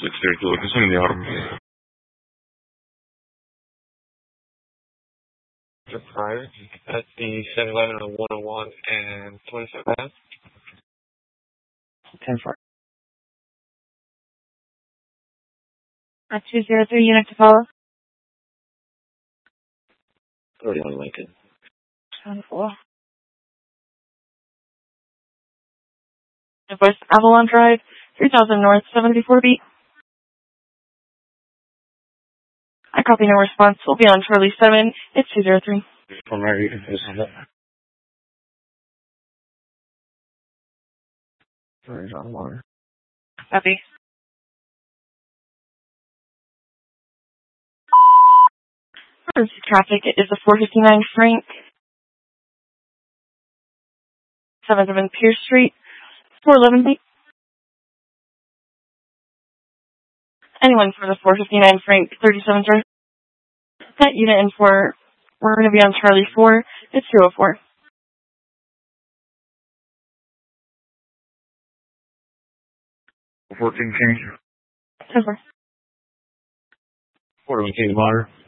632, location in the arm. Prior at the 7-Eleven on 101 and 27th Ave. 10-4. 203 unit to follow. 31 Lincoln. 10-4. West Avalon Drive, 3000 North, 74 beat. I copy no response. We'll be on Charlie 7. It's 203. From there, you can just on that. Sorry, on water. Copy. Emergency traffic is a 459 Frank, 7th Pierce Street, 411 beat. Anyone for the 459 Frank, 37 Drive. That unit in 4. We're going to be on Charlie 4. It's 204. 14 change. 10-4. 41 King Water.